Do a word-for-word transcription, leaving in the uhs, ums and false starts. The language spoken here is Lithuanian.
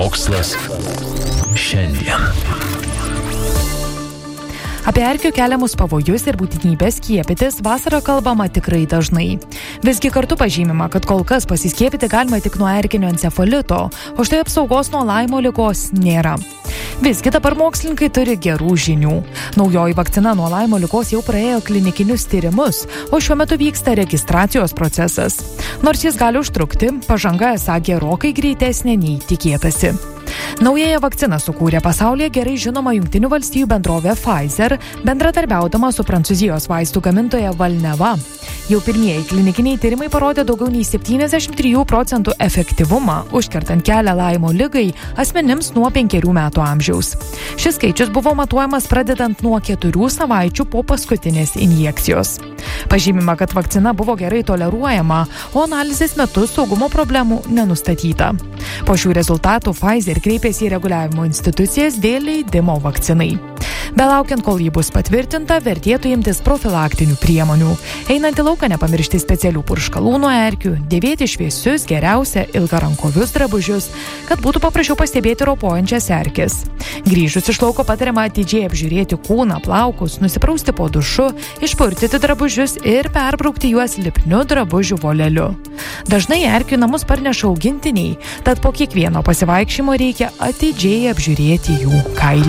Mokslas šiandien. Apie erkių keliamus pavojus ir būtinybę skiepytis vasarą kalbama tikrai dažnai. Visgi kartu pažymima, kad kol kas pasiskiepyti galima tik nuo erkinio encefalito, o štai apsaugos nuo Laimo ligos nėra. Visgi dabar mokslininkai turi gerų žinių. Naujoji vakcina nuo Laimo ligos jau praėjo klinikinius tyrimus, o šiuo metu vyksta registracijos procesas. Nors jis gali užtrukti, pažanga esą gerokai greitesnė nei tikėtasi. Naująją vakciną sukūrė pasaulyje gerai žinoma Jungtinių valstijų bendrovė Pfizer, bendradarbiaudama su Prancūzijos vaistų gamintoja Valneva. Jau pirmieji klinikiniai tyrimai parodė daugiau nei septyniasdešimt trijų procentų efektyvumą, užkertant kelią Laimo ligai asmenims nuo penkerių metų amžiaus. Šis skaičius buvo matuojamas pradedant nuo keturių savaičių po paskutinės injekcijos. Pažymima, kad vakcina buvo gerai toleruojama, o analizės metu saugumo problemų nenustatyta. Po šių rezultatų Pfizer kreipėsi į reguliavimo institucijas dėl leidimo vakcinai. Belaukiant, kol ji bus patvirtinta, vertėtų imtis profilaktinių priemonių. Einant į lauką nepamiršti specialių purškalų nuo erkių, dėvėti šviesius, geriausia ilgarankovius drabužius, kad būtų paprasčiau pastebėti ropojančias erkes. Grįžus iš lauko patariama atidžiai apžiūrėti kūną, plaukus, nusiprausti po dušu, išpurtyti drabužius ir perbraukti juos lipniu drabužių voleliu. Dažnai erkių namus parneša augintiniai, tad po kiekvieno pasivaikščiojimo reikia atidžiai apžiūrėti jų kailį.